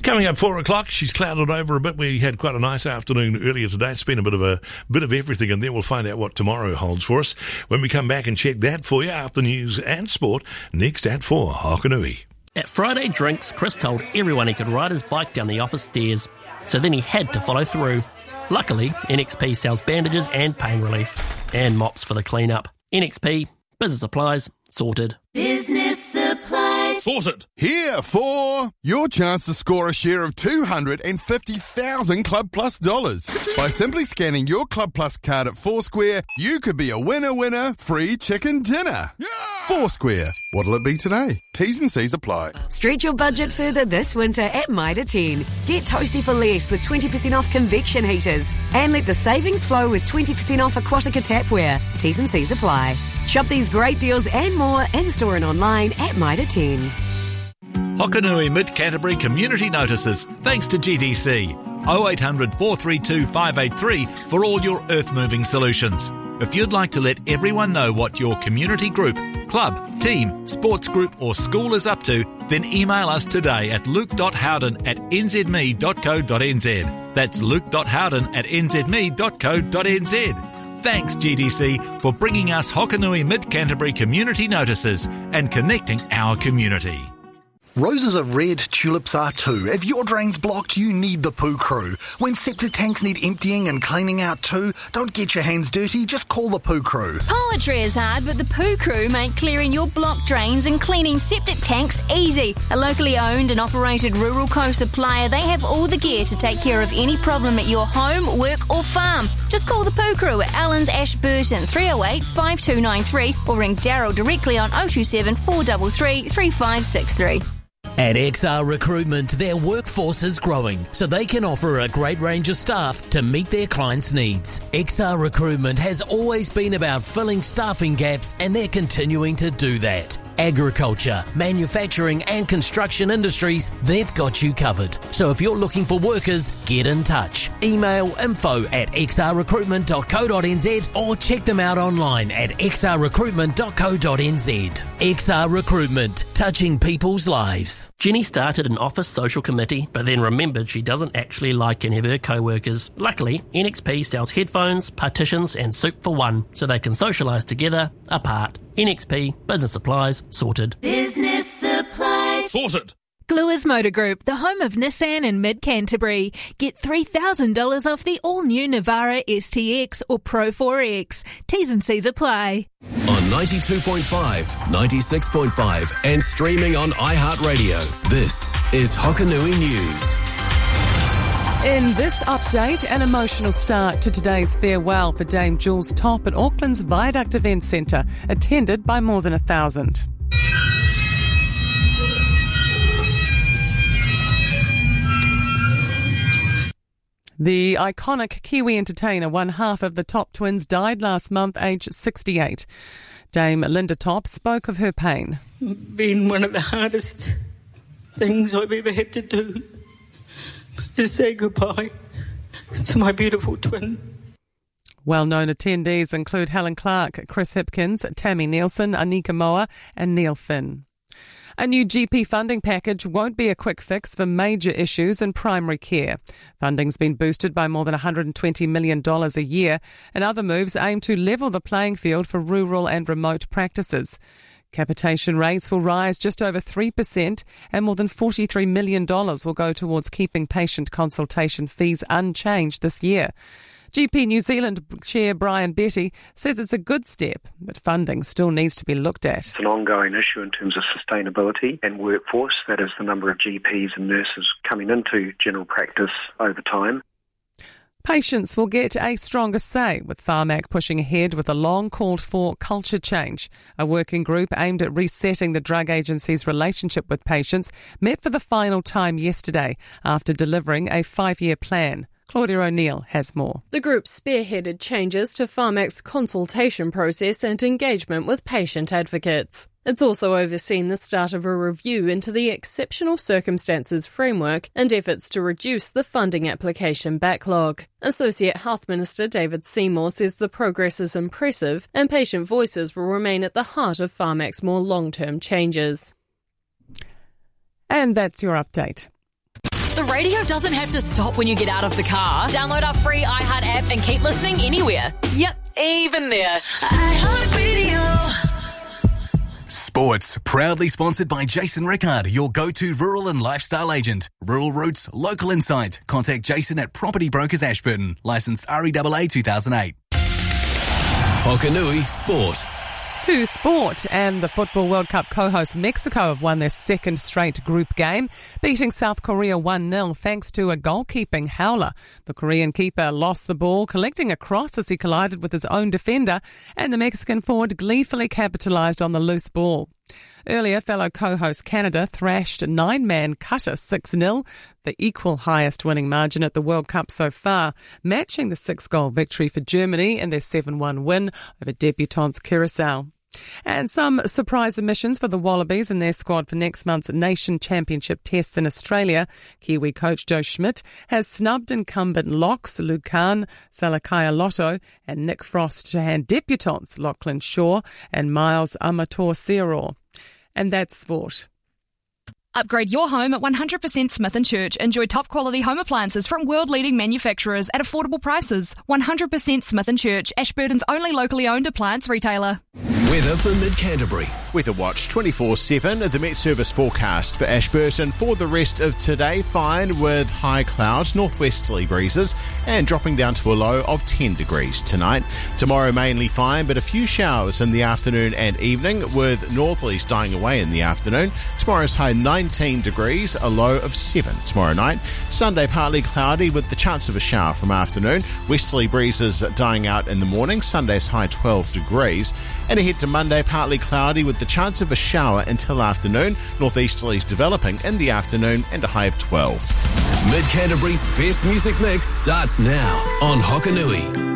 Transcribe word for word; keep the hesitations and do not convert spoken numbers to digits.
Coming up four o'clock, she's clouded over a bit. We had quite a nice afternoon earlier today. It's been a bit of a bit of everything, and then we'll find out what tomorrow holds for us when we come back and check that for you after news and sport next at four. Hokanui. At Friday Drinks, Chris told everyone he could ride his bike down the office stairs, so then he had to follow through. Luckily, N X P sells bandages and pain relief, and mops for the clean-up. N X P, business supplies, sorted. Business supplies. Sorted. Here for your chance to score a share of two hundred fifty thousand Club Plus dollars. By simply scanning your Club Plus card at Foursquare, you could be a winner winner free chicken dinner. Yeah! Foursquare. What'll it be today? T's and C's apply. Stretch your budget further this winter at Mitre ten. Get toasty for less with twenty percent off convection heaters. And let the savings flow with twenty percent off Aquatica tapware. T's and C's apply. Shop these great deals and more in-store and online at Mitre ten. Hokanui Mid-Canterbury Community Notices, thanks to G T C. oh eight hundred, four three two, five eight three for all your earth-moving solutions. If you'd like to let everyone know what your community group, club, team, sports group or school is up to, then email us today at luke.howden at nzme.co.nz. That's luke.howden at nzme.co.nz. Thanks, G D C, for bringing us Hokanui Mid-Canterbury Community Notices and connecting our community. Roses are red, tulips are too. If your drain's blocked, you need the Poo Crew. When septic tanks need emptying and cleaning out too, don't get your hands dirty, just call the Poo Crew. Poetry is hard, but the Poo Crew make clearing your blocked drains and cleaning septic tanks easy. A locally owned and operated rural co-supplier, they have all the gear to take care of any problem at your home, work or farm. Just call the Poo Crew at Allen's Ashburton, three oh eight, five two nine three, or ring Daryl directly on oh two seven, four three three, three five six three. At X R Recruitment, their workforce is growing, so they can offer a great range of staff to meet their clients' needs. X R Recruitment has always been about filling staffing gaps, and they're continuing to do that. Agriculture, manufacturing and construction industries, they've got you covered. So if you're looking for workers, get in touch. Email info at x r recruitment dot co dot n z or check them out online at x r recruitment dot co dot n z. X R Recruitment, touching people's lives. Jenny started an office social committee, but then remembered she doesn't actually like any of her co-workers. Luckily, N X P sells headphones, partitions and soup for one, so they can socialise together, apart. N X P, business supplies, sorted. Business supplies. Sorted. Gluers Motor Group, the home of Nissan in mid-Canterbury. Get three thousand dollars off the all-new Navara S T X or Pro four X. T's and C's apply. On ninety-two point five, ninety-six point five and streaming on iHeartRadio, this is Hokanui News. In this update, an emotional start to today's farewell for Dame Jules Top at Auckland's Viaduct Event Centre, attended by more than a thousand. The iconic Kiwi entertainer, one half of the Top twins, died last month, aged sixty-eight. Dame Linda Top spoke of her pain. Been one of the hardest things I've ever had to do is say goodbye to my beautiful twin. Well-known attendees include Helen Clark, Chris Hipkins, Tammy Nielsen, Anika Moa and Neil Finn. A new G P funding package won't be a quick fix for major issues in primary care. Funding's been boosted by more than one hundred twenty million dollars a year, and other moves aim to level the playing field for rural and remote practices. Capitation rates will rise just over three percent, and more than forty-three million dollars will go towards keeping patient consultation fees unchanged this year. G P New Zealand Chair Brian Betty says it's a good step, but funding still needs to be looked at. It's an ongoing issue in terms of sustainability and workforce, that is the number of G Ps and nurses coming into general practice over time. Patients will get a stronger say, with Pharmac pushing ahead with a long-called-for culture change. A working group aimed at resetting the drug agency's relationship with patients met for the final time yesterday after delivering a five-year plan. Claudia O'Neill has more. The group spearheaded changes to Pharmac's consultation process and engagement with patient advocates. It's also overseen the start of a review into the exceptional circumstances framework and efforts to reduce the funding application backlog. Associate Health Minister David Seymour says the progress is impressive and patient voices will remain at the heart of Pharmac's more long-term changes. And that's your update. The radio doesn't have to stop when you get out of the car. Download our free iHeart app and keep listening anywhere. Yep, even there. iHeartRadio. Sports, proudly sponsored by Jason Rickard, your go-to rural and lifestyle agent. Rural Roots, local insight. Contact Jason at Property Brokers Ashburton. Licensed R E A A two thousand eight. Hokanui Sport. To sport, and the Football World Cup co-host Mexico have won their second straight group game, beating South Korea one nil thanks to a goalkeeping howler. The Korean keeper lost the ball, collecting a cross as he collided with his own defender, and the Mexican forward gleefully capitalised on the loose ball. Earlier, fellow co-host Canada thrashed nine-man Qatar six nil, the equal highest winning margin at the World Cup so far, matching the six-goal victory for Germany in their seven one win over debutants Curacao. And some surprise omissions for the Wallabies and their squad for next month's Nation Championship tests in Australia. Kiwi coach Joe Schmidt has snubbed incumbent locks Luke Khan, Salakaya Lotto and Nick Frost to hand debutants Lachlan Shaw and Miles Amator-Searor. And that's sport. Upgrade your home at one hundred percent Smith and Church. Enjoy top quality home appliances from world-leading manufacturers at affordable prices. one hundred percent Smith and Church, Ashburton's only locally owned appliance retailer. Weather for Mid-Canterbury. Weather Watch twenty-four seven, the Met Service forecast for Ashburton for the rest of today. Fine with high clouds, northwesterly breezes, and dropping down to a low of ten degrees tonight. Tomorrow mainly fine, but a few showers in the afternoon and evening, with northerlies dying away in the afternoon. Tomorrow's high nineteen degrees, a low of seven tomorrow night. Sunday partly cloudy with the chance of a shower from afternoon. Westerly breezes dying out in the morning. Sunday's high twelve degrees. And ahead to Monday, partly cloudy with the chance of a shower until afternoon. Northeasterlies developing in the afternoon and a high of twelve. Mid-Canterbury's best music mix starts now on Hokanui.